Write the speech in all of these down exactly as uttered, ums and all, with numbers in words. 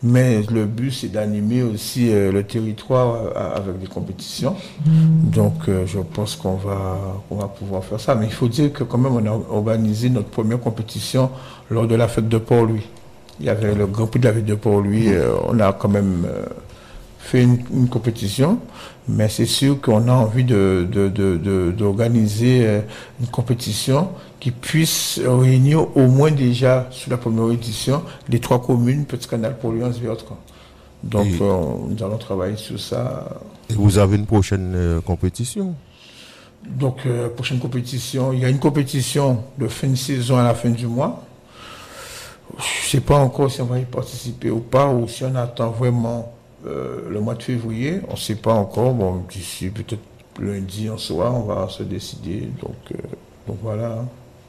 Mais le but, c'est d'animer aussi euh, le territoire euh, avec des compétitions. Mmh. Donc, euh, je pense qu'on va, qu'on va pouvoir faire ça. Mais il faut dire que quand même, on a organisé notre première compétition lors de la fête de Port-Louis. Il y avait le Grand Prix de la fête de Port-Louis. Mmh. Euh, on a quand même euh, fait une, une compétition. Mais c'est sûr qu'on a envie de, de, de, de, d'organiser euh, une compétition qui puisse réunir au moins déjà, sur la première édition, les trois communes, Petit Canal, Port-Louis, Anse-Bertrand. Donc, et, euh, nous allons travailler sur ça. Et vous avez une prochaine euh, compétition? Donc, euh, prochaine compétition, il y a une compétition de fin de saison à la fin du mois. Je ne sais pas encore si on va y participer ou pas, ou si on attend vraiment euh, le mois de février. On ne sait pas encore. Bon, d'ici peut-être lundi en soir, on va se décider. Donc, euh, donc voilà.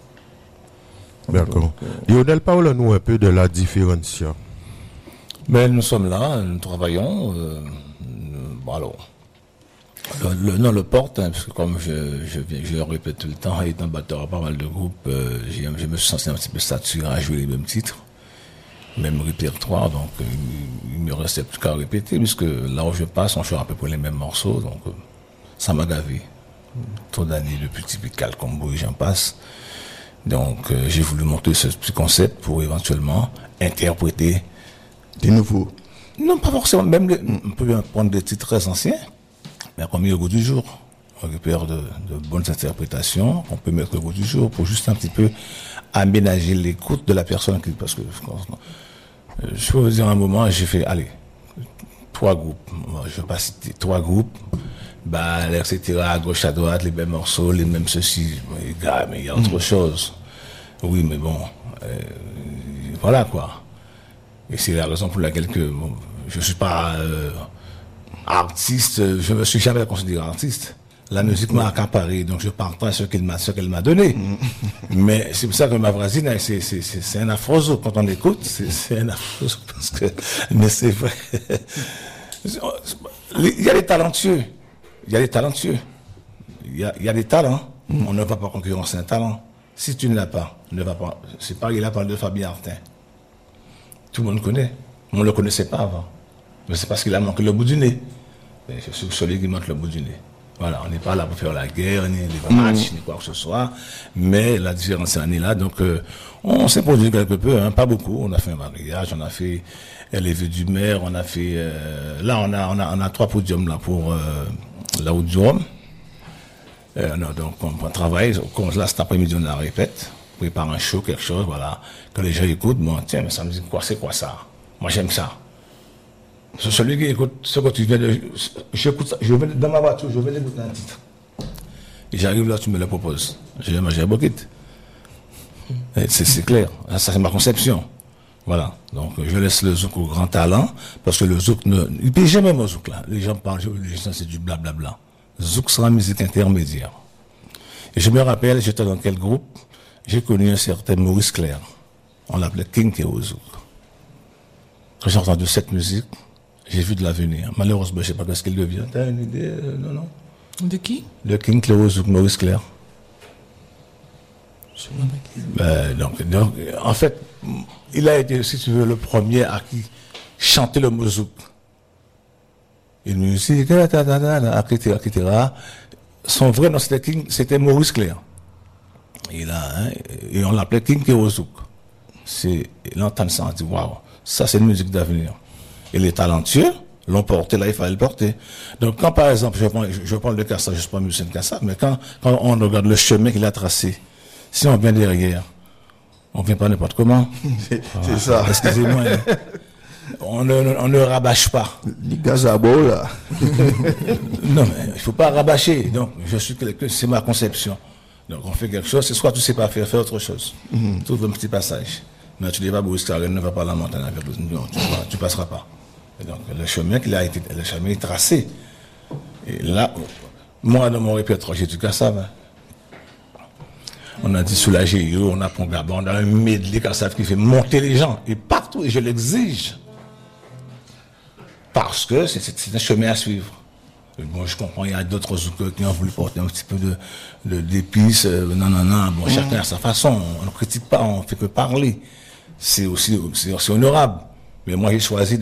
D'accord. Euh, Lionel, parle-nous un peu de la différenciation. Ben, nous sommes là, nous travaillons. Euh, bon, alors, le, le, non, le porte, hein, parce que comme je, je, je le répète tout le temps, étant batteur à pas mal de groupes, euh, j'ai, je me suis senti un petit peu saturé à jouer les mêmes titres, même répertoire, donc euh, il, il me restait plus qu'à répéter, puisque là où je passe, on joue à peu près les mêmes morceaux, donc euh, ça m'a gavé. Trop d'années de plus typical comme Boris, j'en passe. Donc, euh, j'ai voulu monter ce petit concept pour éventuellement interpréter des nouveaux. Non, pas forcément. Même les, mm. on peut prendre des titres très anciens, mais qu'on met au goût du jour. On récupère de, de bonnes interprétations qu'on peut mettre au goût du jour pour juste un petit peu aménager l'écoute de la personne. Qui, parce que euh, je peux vous dire un moment, j'ai fait, allez, trois groupes. Je ne vais pas citer trois groupes. Bah, et cetera, à gauche, à droite, les mêmes morceaux, les mêmes ceci. Mais, gars, mais il y a autre mmh. chose. Oui, mais bon, euh, voilà quoi. Et c'est la raison pour laquelle que bon, je ne suis pas euh, artiste, je ne me suis jamais considéré artiste. La musique m'a accaparé, donc je partage ce qu'elle m'a, ce qu'elle m'a donné. Mmh. Mais c'est pour ça que ma voisine, c'est, c'est, c'est, c'est un afroso. Quand on écoute, c'est, c'est un afroso. Parce que, mais c'est vrai. Il y a des talentueux. Il y a des talentueux. Il y a, il y a des talents. Mmh. On ne va pas concurrencer un talent. Si tu ne l'as pas, ne va pas. C'est pareil, il a parlé de Fabien Artin. Tout le monde connaît. On ne le connaissait pas avant. Mais c'est parce qu'il a manqué le bout du nez. Mais je suis celui qui manque le bout du nez. Voilà, on n'est pas là pour faire la guerre, ni les matchs, mmh. ni quoi que ce soit. Mais la différence est là. Donc, euh, on s'est produit quelque peu, hein, pas beaucoup. On a fait un mariage, on a fait les vœux du maire, on a fait. Euh, là, on a, on a, on a trois podiums là pour. Euh, là où du Rhum. Euh, non, donc on, on travaille, comme là cet après-midi on la répète, on prépare un show, quelque chose, voilà, que les gens écoutent, bon tiens, mais ça me dit quoi, c'est quoi ça? Moi j'aime ça. C'est celui qui écoute ce que tu viens de. J'écoute ça, je vais dans ma voiture, je vais écouter un titre. Et j'arrive là, tu me le proposes. J'ai mangé un boquette. C'est, c'est clair, ça c'est ma conception. Voilà, donc je laisse le zouk au grand talent, parce que le zouk ne... Il ne paye jamais mon zouk là. Les gens parlent, les gens c'est du blablabla. Zouk sera musique intermédiaire. Et je me rappelle, j'étais dans quel groupe, j'ai connu un certain Maurice Clair. On l'appelait King Keo Zouk. Quand j'ai entendu cette musique, j'ai vu de l'avenir. Malheureusement, je ne sais pas ce qu'il devient. T'as une idée? euh, Non, non. De qui? De King Keo Zouk, Maurice Clair. Ben, donc, donc, en fait, il a été, si tu veux, le premier à qui chanter le mot zouk. Une musique, et cetera, et cetera. Son vrai nom, c'était, King, c'était Maurice Clair. Et, là, hein, et on l'appelait King Keo Zouk. C'est, l'entendre ça, on dit, waouh, ça c'est une musique d'avenir. Et les talentueux l'ont porté, là il fallait le porter. Donc quand par exemple, je prends, je prends le Cassa, je ne suis pas musicien de Cassa, mais quand, quand on regarde le chemin qu'il a tracé, si on vient derrière, on ne vient pas n'importe comment. C'est, ah, c'est ça. Excusez-moi. Hein. On ne, on ne rabâche pas. Les gazabos, là. Non, mais il ne faut pas rabâcher. Donc, je suis quelqu'un, c'est ma conception. Donc, on fait quelque chose, c'est soit tu ne sais pas faire, fais autre chose. Mm-hmm. Trouve un petit passage. Mais tu ne dis pas, Boris Carrel ne va pas la montagne avec l'autre. Non, tu ne passeras pas. Et donc, le chemin qu'il a été, le chemin est tracé. Et là, moi, dans mon répertoire, j'ai du Kassav. On a dit soulager, on a Pont Gabon, on a un medley Kassav qui fait monter les gens. Et partout, et je l'exige. Parce que c'est, c'est, c'est un chemin à suivre. Et bon, je comprends, il y a d'autres zoukeurs qui ont voulu porter un petit peu de, de, d'épices. Euh, non, non, non. Bon, mmh. Chacun à sa façon. On ne critique pas, on ne fait que parler. C'est aussi, c'est aussi honorable. Mais moi, j'ai choisi